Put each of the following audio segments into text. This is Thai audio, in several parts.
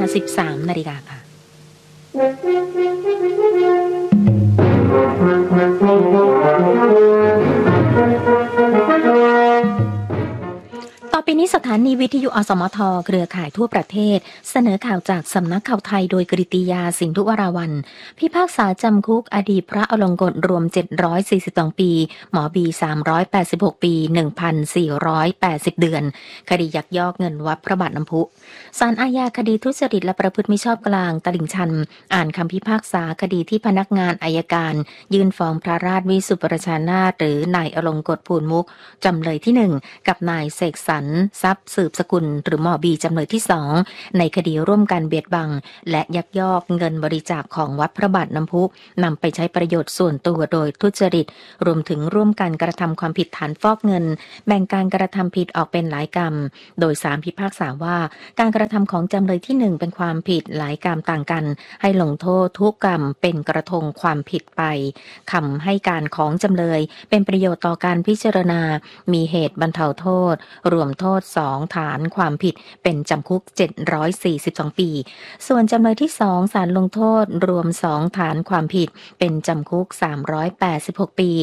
13 นาฬิกาค่ะต่อไปนี้สถานีวิทยุอสมทเครือข่ายทั่วประเทศเสนอข่าวจากสำนักข่าวไทยโดยกฤติยาสินธุวราวรรณพิพากษาจำคุกอดีตพระอลงกฎรวม742ปีหมอบี386ปี1,480 เดือนคดียักยอกเงินวัดพระบาทน้ำพุศาลอาญาคดีทุจริตและประพฤติมิชอบกลางตลิ่งชันอ่านคำพิพากษาคดีที่พนักงานอัยการยื่นฟ้องพระราชวิสุทธิประชานาถหรือนายอลงกฎภูลมุกจำเลยที่1กับนายเสกสรรทรัพย์สืบสกุลหรือหมอบีจำเลยที่2ในคดีร่วมกันเบียดบังและยักยอกเงินบริจาคของวัดพระบาทน้ำพุนำไปใช้ประโยชน์ส่วนตัวโดยทุจริตรวมถึงร่วมกันกระทำความผิดฐานฟอกเงินแบ่งการกระทำผิดออกเป็นหลายกรรมโดยศาลพิพากษาว่าการกระทำของจำเลยที่1เป็นความผิดหลายกรรมต่างกันให้ลงโทษทุกกรรมเป็นกระทงความผิดไปคำให้การของจำเลยเป็นประโยชน์ต่อการพิจารณามีเหตุบรรเทาโทษรวมโทษ2ฐานความผิดเป็นจำคุก742ปีส่วนจำเลยที่2ศาลลงโทษรวม2ฐานความผิดเป็นจำคุก386ปี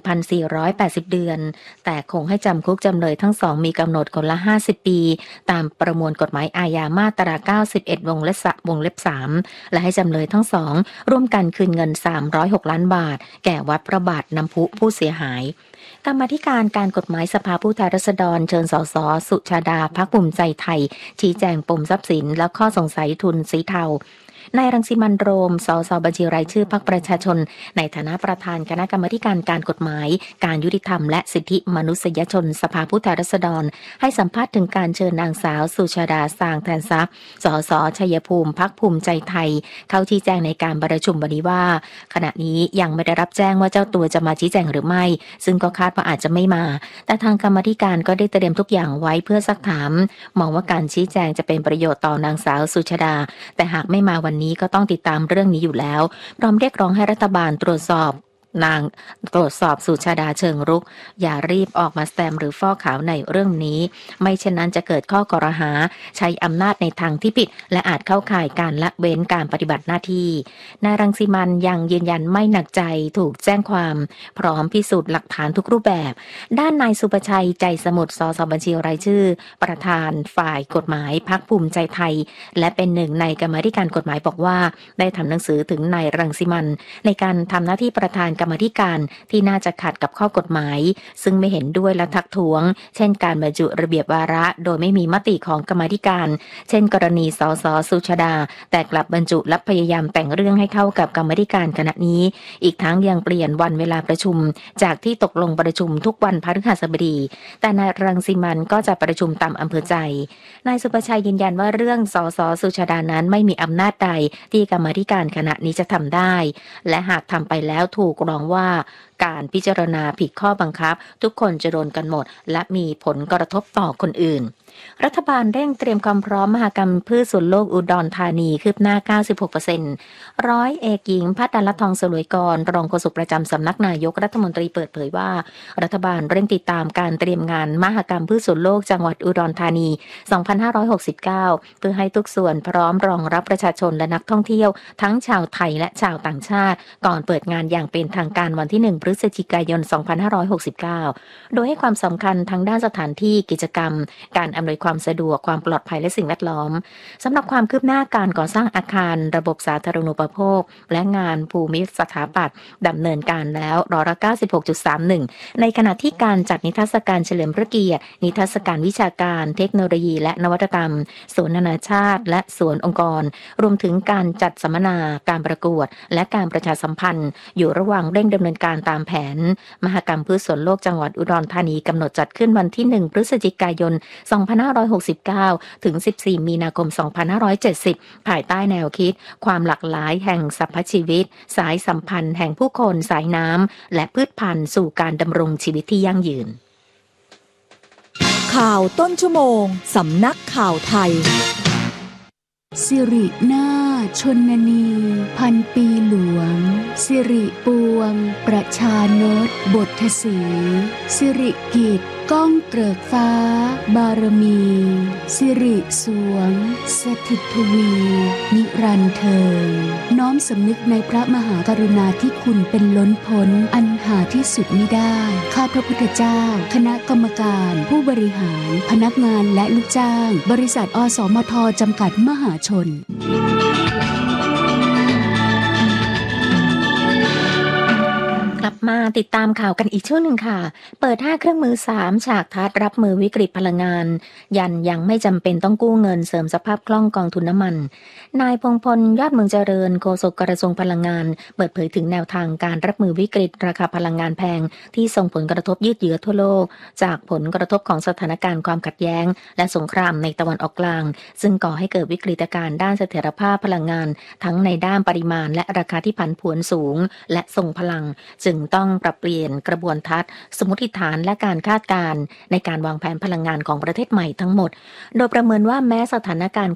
1,480 เดือนแต่คงให้จำคุกจำเลยทั้งสองมีกำหนดคนละ50ปีตามประมวลกฎหมายอาญามาตรา91วงเล็บ3และให้จำเลยทั้งสองร่วมกันคืนเงิน306ล้านบาทแก่วัดพระบาทน้ำพุผู้เสียหายกรรมาธิการการกฎหมายสภาผู้แทนราษฎรเชิญสส.สุชาดาพรรคภูมิใจไทยชี้แจงปมทรัพย์สินและข้อสงสัยทุนสีเทานายรังสิมันต์โรมสส.บัญชีรายชื่อพรรคประชาชนในฐานะประธานคณะกรรมาการการกฎหมายการยุติธรรมและสิทธิมนุษยชนสภาผู้แทนราษฎรให้สัมภาษณ์ถึงการเชิญนางสาวสุชาดาสร้างแทนทรัพย์สส.ชัยภูมิพรรคภูมิใจไทยเข้าชี้แจงในการประชุมวันนี้ว่าขณะนี้ยังไม่ได้รับแจ้งว่าเจ้าตัวจะมาชี้แจงหรือไม่ซึ่งก็คาดว่าอาจจะไม่มาแต่ทางกรรมาธิการก็ได้เตรียมทุกอย่างไว้เพื่อซักถามมองว่าการชี้แจงจะเป็นประโยชน์ต่อนางสาวสุชาดาแต่หากไม่มาวันนี้ก็ต้องติดตามเรื่องนี้อยู่แล้วพร้อมเรียกร้องให้รัฐบาลตรวจสอบสุชาดาเชิงรุกอย่ารีบออกมาแสดงหรือฟอกขาวในเรื่องนี้ไม่เช่นนั้นจะเกิดข้อกล่าวหาใช้อำนาจในทางที่ผิดและอาจเข้าข่ายการละเว้นการปฏิบัติหน้าที่นายรังสิมันต์ยังยืนยันไม่หนักใจถูกแจ้งความพร้อมพิสูจน์หลักฐานทุกรูปแบบด้านนายสุประชัยใจสมุทรสส.บัญชีรายชื่อประธานฝ่ายกฎหมายพรรคภูมิใจไทยและเป็นหนึ่งในกรรมาธิการกฎหมายบอกว่าได้ทำหนังสือถึงนายรังสิมันต์ในการทำหน้าที่ประธานกรรมาธิการที่น่าจะขัดกับข้อกฎหมายซึ่งไม่เห็นด้วยและทักท้วงเช่นการบรรจุระเบียบวาระโดยไม่มีมติของกรรมาธิการเช่นกรณีสส.สุชาดาแต่กลับบรรจุและพยายามแต่งเรื่องให้เข้ากับกรรมาธิการคณะนี้อีกทั้งยังเปลี่ยนวันเวลาประชุมจากที่ตกลงประชุมทุกวันพฤหัสบดีแต่นายรังสิมันต์ก็จะประชุมตามอำเภอใจนายสุประชัยยืนยันว่าเรื่องสส.สุชาดานั้นไม่มีอำนาจใดที่กรรมาธิการคณะนี้จะทำได้และหากทำไปแล้วถูกร้องว่าการพิจารณาผิดข้อบังคับทุกคนจะโดนกันหมดและมีผลกระทบต่อคนอื่นรัฐบาลเร่งเตรียมความพร้อมมหกรรมพืชสวนโลกอุดรธานีคืบหน้า 96% ร้อยเอกหญิงภัทรรัตน์ทองสลวยกรรองโฆษกประจำสำนักนายกรัฐมนตรีเปิดเผยว่ารัฐบาลเร่งติดตามการเตรียมงานมหกรรมพืชสวนโลกจังหวัดอุดรธานี 2569 เพื่อให้ทุกส่วนพร้อมรองรับประชาชนและนักท่องเที่ยวทั้งชาวไทยและชาวต่างชาติก่อนเปิดงานอย่างเป็นทางการวันที่ 1 พฤศจิกายน 2569 โดยให้ความสำคัญทั้งด้านสถานที่กิจกรรมการอำนวยความสะดวกความปลอดภัยและสิ่งแวดล้อมสำหรับความคืบหน้าการก่อสร้างอาคารระบบสาธารณูปโภคและงานภูมิสถาปัตย์ดำเนินการแล้ว96.31% ในขณะที่การจัดนิทรรศการเฉลิมพระเกียรตินิทรรศการวิชาการเทคโนโลยีและนวัตกรรมสวนนานาชาติและสวนองค์กรรวมถึงการจัดสัมมนาการประกวดและการประชาสัมพันธ์อยู่ระหว่างเร่งดำเนินการตามแผนมหกรรมพืชสวนโลกจังหวัดอุดรธานีกำหนดจัดขึ้นวันที่ 1 พฤศจิกายน 2569 ถึง 14 มีนาคม 2570 ภายใต้แนวคิดความหลากหลายแห่งสรรพชีวิตสายสัมพันธ์แห่งผู้คนสายน้ำและพืชพันธุ์สู่การดำรงชีวิตที่ยั่งยืนข่าวต้นชั่วโมงสำนักข่าวไทยสิรินาถชนนีพันปีหลวงสิริปวงประชานตบทสีสิริกิจก้องเกริกฟ้าบารมีสิริสวงสถิตทวีนิรันดร์เทินน้อมสำนึกในพระมหากรุณาธิคุณเป็นล้นพ้นอันหาที่สุดมิได้ข้าพระพุทธเจ้าคณะกรรมการผู้บริหารพนักงานและลูกจ้างบริษัทอสมทจำกัดมหาชนกลับมาติดตามข่าวกันอีกช่วงหนึ่งค่ะเปิด5เครื่องมือ3ฉากทัดรับมือวิกฤตพลังงานยันยังไม่จำเป็นต้องกู้เงินเสริมสภาพคล่องกองทุนน้ำมันนายพงษ์พลยอดเมืองเจริญโฆษกกระทรวงพลังงานเปิดเผยถึงแนวทางการรับมือวิกฤตราคาพลังงานแพงที่ส่งผลกระทบยืดเยื้อทั่วโลกจากผลกระทบของสถานการณ์ความขัดแย้งและสงครามในตะวันออกกลางซึ่งก่อให้เกิดวิกฤตการณ์ด้านเสถียรภาพพลังงานทั้งในด้านปริมาณและราคาที่ผันผวนสูงและทรงพลังจึงต้องปรับเปลี่ยนกระบวนทัศน์สมมติฐานและการคาดการณ์ในการวางแผนพลังงานของประเทศใหม่ทั้งหมดโดยประเมินว่าแม้สถานการณ์